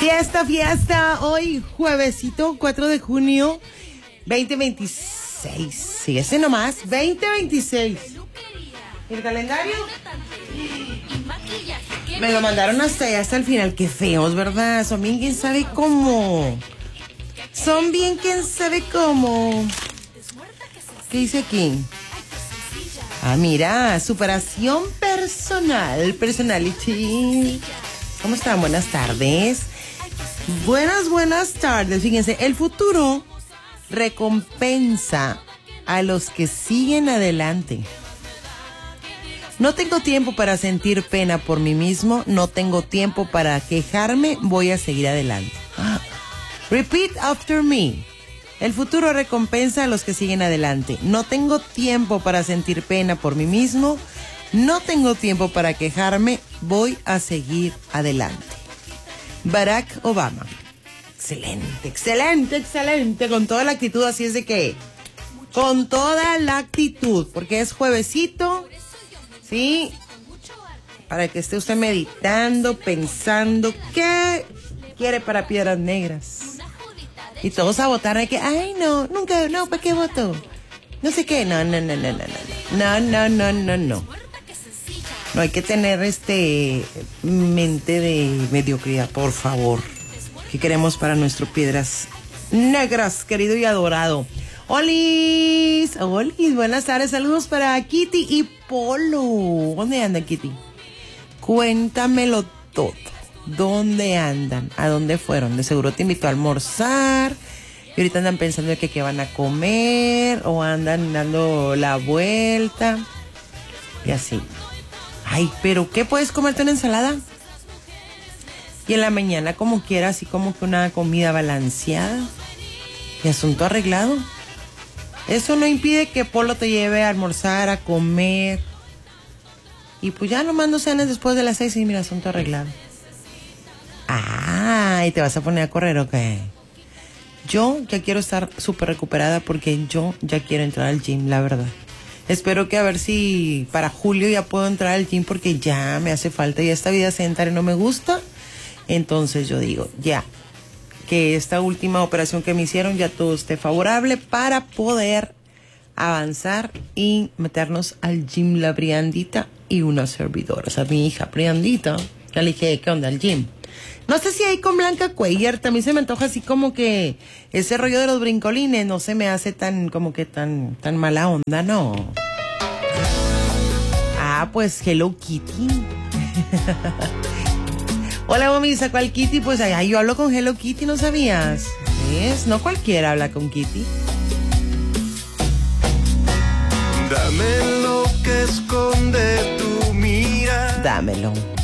Fiesta, hoy juevesito 4 de junio 2026. Sí, ese nomás, 2026. ¿El calendario? Me lo mandaron hasta el final. Qué feos, ¿verdad? Son bien quién sabe cómo. ¿Qué dice aquí? Ah, mira, superación personality. ¿Cómo están? Buenas tardes. Buenas tardes. Fíjense, el futuro recompensa a los que siguen adelante. No tengo tiempo para sentir pena por mí mismo, no tengo tiempo para quejarme, voy a seguir adelante. Repeat after me. El futuro recompensa a los que siguen adelante. No tengo tiempo para sentir pena por mí mismo, no tengo tiempo para quejarme, voy a seguir adelante. Barack Obama. Excelente, con toda la actitud, así es de que, con toda la actitud, porque es juevesito, ¿sí? Para que esté usted meditando, pensando, ¿qué quiere para Piedras Negras? Y todos a votar, hay que, ay, no, nunca, no, ¿para qué voto? No sé qué, no. No hay que tener mente de mediocridad, por favor. ¿Qué queremos para nuestro Piedras Negras, querido y adorado? Olis, buenas tardes, saludos para Kitty y Polo. ¿Dónde anda Kitty? Cuéntamelo todo. ¿Dónde andan? ¿A dónde fueron? De seguro te invitó a almorzar y ahorita andan pensando de que qué van a comer o andan dando la vuelta y así. Ay, pero ¿qué puedes comerte una ensalada? Y en la mañana como quiera, así como que una comida balanceada y asunto arreglado. Eso no impide que Polo te lleve a almorzar, a comer. Y pues ya nomás no cenas después de las 6 y mira, asunto arreglado. Ah, ¿y te vas a poner a correr o qué? Yo ya quiero estar súper recuperada porque yo ya quiero entrar al gym, la verdad. Espero que a ver si para julio ya puedo entrar al gym porque ya me hace falta y esta vida sedentaria no me gusta. Entonces yo digo, ya, que esta última operación que me hicieron ya todo esté favorable para poder avanzar y meternos al gym, la Briandita y una servidora. O sea, mi hija Briandita, ya le dije, ¿qué onda al gym? No sé si ahí con Blanca Cuellar también se me antoja así como que ese rollo de los brincolines no se me hace tan mala onda, ¿no? Ah, pues Hello Kitty. Hola, mamisa, ¿cuál Kitty? Pues allá yo hablo con Hello Kitty, ¿no sabías? ¿Ves? No cualquiera habla con Kitty. Dame lo que esconde tu mirada. Dámelo.